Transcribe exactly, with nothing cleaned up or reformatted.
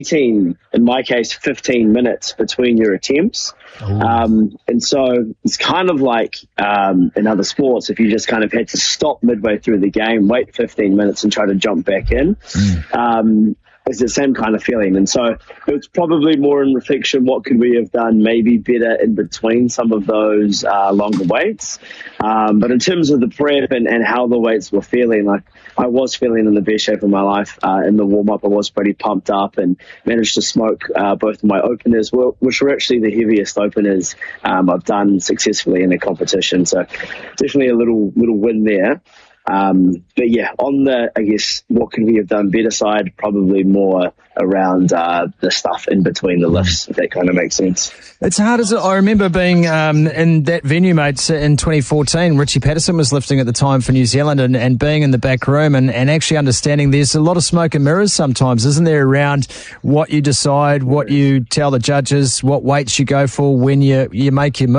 eighteen, in my case, fifteen minutes between your attempts. Um, and so it's kind of like um, in other sports, if you just kind of had to stop midway through the game, wait fifteen minutes and try to jump back in. Mm. Um, it's the same kind of feeling. And so it's probably more in reflection, what could we have done maybe better in between some of those uh, longer weights. Um, but in terms of the prep and, and how the weights were feeling, like I was feeling in the best shape of my life. Uh, in the warm-up, I was pretty pumped up and managed to smoke uh, both of my openers, which were actually the heaviest openers um, I've done successfully in a competition. So definitely a little little win there. Um, but yeah, on the, I guess, what can we have done better side, probably more around uh, the stuff in between the lifts, if that kind of makes sense. It's hard, isn't it? I remember being um, in that venue, mate, in twenty fourteen. Richie Patterson was lifting at the time for New Zealand, and, and being in the back room and, and actually understanding there's a lot of smoke and mirrors sometimes, isn't there, around what you decide, what you tell the judges, what weights you go for when you, you make your move.